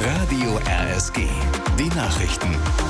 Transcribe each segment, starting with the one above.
Radio RSG. Die Nachrichten.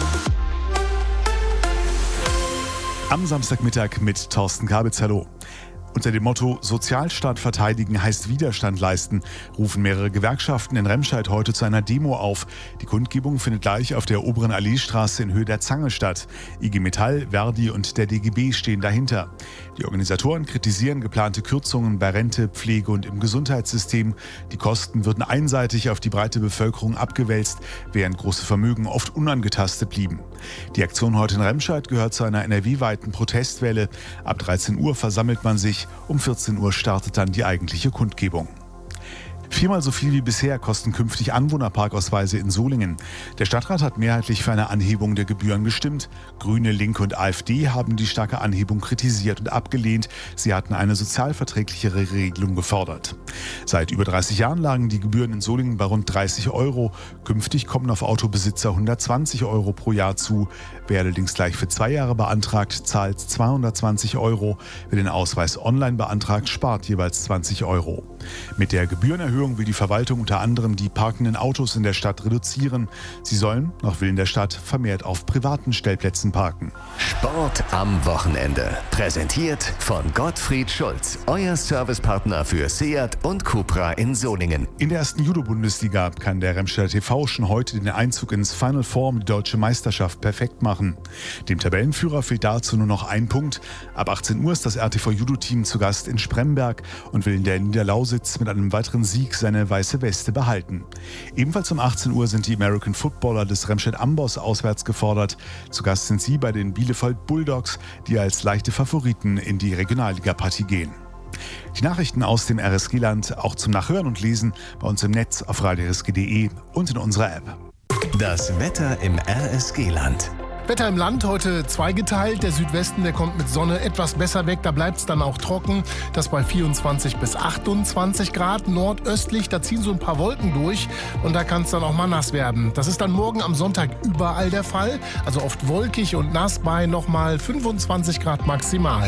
Am Samstagmittag mit Thorsten Kabitz. Hallo. Unter dem Motto Sozialstaat verteidigen heißt Widerstand leisten, rufen mehrere Gewerkschaften in Remscheid heute zu einer Demo auf. Die Kundgebung findet gleich auf der Oberen Alleestraße in Höhe der Zange statt. IG Metall, Verdi und der DGB stehen dahinter. Die Organisatoren kritisieren geplante Kürzungen bei Rente, Pflege und im Gesundheitssystem. Die Kosten würden einseitig auf die breite Bevölkerung abgewälzt, während große Vermögen oft unangetastet blieben. Die Aktion heute in Remscheid gehört zu einer NRW-weiten Protestwelle. Ab 13 Uhr versammelt man sich. Um 14 Uhr startet dann die eigentliche Kundgebung. Viermal so viel wie bisher kosten künftig Anwohnerparkausweise in Solingen. Der Stadtrat hat mehrheitlich für eine Anhebung der Gebühren gestimmt. Grüne, Linke und AfD haben die starke Anhebung kritisiert und abgelehnt. Sie hatten eine sozialverträglichere Regelung gefordert. Seit über 30 Jahren lagen die Gebühren in Solingen bei rund 30 Euro. Künftig kommen auf Autobesitzer 120 Euro pro Jahr zu. Wer allerdings gleich für 2 Jahre beantragt, zahlt 220 Euro. Wer den Ausweis online beantragt, spart jeweils 20 Euro. Mit der Gebührenerhöhung will die Verwaltung unter anderem die parkenden Autos in der Stadt reduzieren. Sie sollen, nach Willen der Stadt, vermehrt auf privaten Stellplätzen parken. Sport am Wochenende. Präsentiert von Gottfried Schulz, euer Servicepartner für Seat und Cupra in Solingen. In der ersten Judo-Bundesliga kann der Remscheider TV schon heute den Einzug ins Final Four um die deutsche Meisterschaft perfekt machen. Dem Tabellenführer fehlt dazu nur noch ein Punkt. Ab 18 Uhr ist das RTV Judo-Team zu Gast in Spremberg und will in der Niederlausitz mit einem weiteren Sieg seine weiße Weste behalten. Ebenfalls um 18 Uhr sind die American Footballer des Remscheid Amboss auswärts gefordert. Zu Gast sind sie bei den Bielefeld Bulldogs, die als leichte Favoriten in die Regionalliga-Partie gehen. Die Nachrichten aus dem RSG-Land auch zum Nachhören und Lesen bei uns im Netz auf radiorsg.de und in unserer App. Das Wetter im RSG-Land. Wetter im Land heute zweigeteilt. Der Südwesten, der kommt mit Sonne etwas besser weg. Da bleibt es dann auch trocken. Das bei 24 bis 28 Grad. Nordöstlich, da ziehen so ein paar Wolken durch. Und da kann es dann auch mal nass werden. Das ist dann morgen am Sonntag überall der Fall. Also oft wolkig und nass bei nochmal 25 Grad maximal.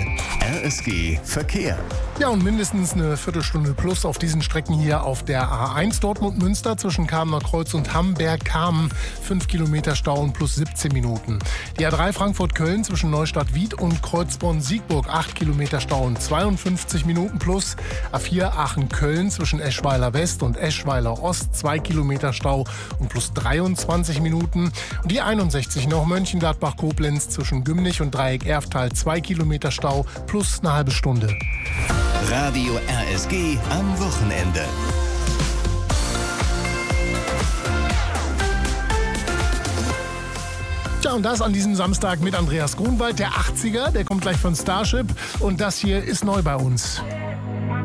RSG Verkehr. Ja, und mindestens eine Viertelstunde plus auf diesen Strecken hier auf der A1 Dortmund-Münster zwischen Kamener Kreuz und Hamberg-Kamen. 5 Kilometer Stau und plus 17 Minuten. Die A3 Frankfurt-Köln zwischen Neustadt-Wied und Kreuzborn-Siegburg 8 Kilometer Stau und 52 Minuten plus. A4 Aachen-Köln zwischen Eschweiler West und Eschweiler Ost 2 Kilometer Stau und plus 23 Minuten. Und die 61 noch Mönchengladbach-Koblenz zwischen Gümnich und Dreieck-Erftal 2 Kilometer Stau plus eine halbe Stunde. Radio RSG am Wochenende. Ja, und das an diesem Samstag mit Andreas Grunwald, der 80er, der kommt gleich von Starship und das hier ist neu bei uns.